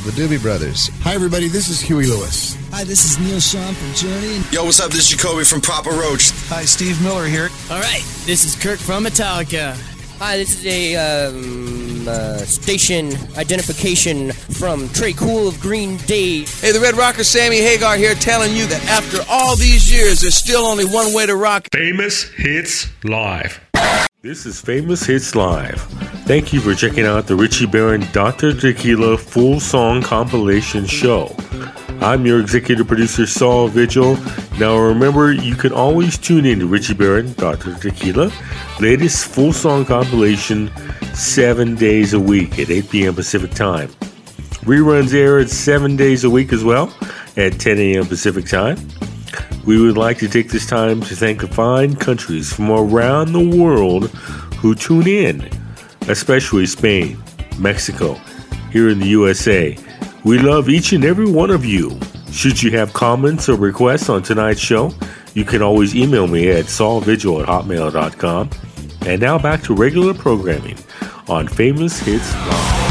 The Doobie Brothers. Hi, everybody. This is Huey Lewis. Hi, this is Neil Sean from Journey. Yo, what's up? This is Jacoby from Papa Roach. Hi, Steve Miller here. All right, this is Kirk from Metallica. Hi, this is a station identification from Trey Cool of Green Day. Hey, the Red Rocker Sammy Hagar here telling you that after all these years, there's still only one way to rock. Famous Hits Live. This is Famous Hits Live. Thank you for checking out the Richie Barron Dr. Tequila Full Song Compilation Show. I'm your executive producer, Saul Vigil. Now remember, you can always tune in to Richie Barron Dr. Tequila latest full song compilation 7 days a week at 8 p.m. Pacific Time. Reruns air at 7 days a week as well at 10 a.m. Pacific Time. We would like to take this time to thank the fine countries from around the world who tune in, especially Spain, Mexico, here in the USA. We love each and every one of you. Should you have comments or requests on tonight's show, you can always email me at saulvigil@hotmail.com. And now back to regular programming on Famous Hits Live.